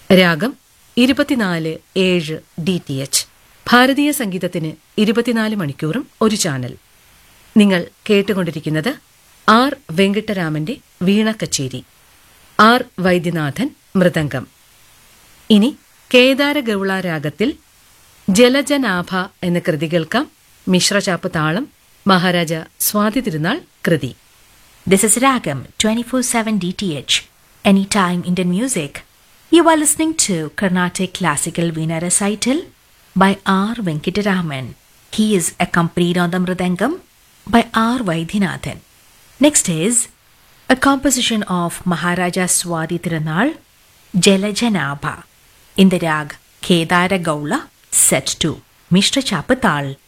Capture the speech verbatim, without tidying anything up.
രാഗം ഇരുപത്തിനാല് ഏഴ് ഡി ടി എച്ച്. ഭാരതീയ സംഗീതത്തിന് ഇരുപത്തിനാല് മണിക്കൂറും ഒരു ചാനൽ. നിങ്ങൾ കേട്ടുകൊണ്ടിരിക്കുന്നത് ആർ വെങ്കിട്ടരാമന്റെ വീണ കച്ചേരി, ആർ വൈദ്യനാഥൻ മൃദംഗം. ഇനി കേദാരഗൗള രാഗത്തിൽ ജലജനാഭ എന്ന കൃതി കേൾക്കാം. മിശ്രചാപ്പ് താളം, മഹാരാജ സ്വാതി തിരുനാൾ കൃതി. This is Ragam twenty-four seven D T H, Anytime Indian Music. You are listening to Carnatic Classical Veena Recital by R Venkataraman. He is accompanied on the Mridangam by R Vaidyanathan. Next is a composition of Maharaja Swati Tirunal, Jalajanabha, in the rag Kedara Gaula, set to Mishra Chapatal.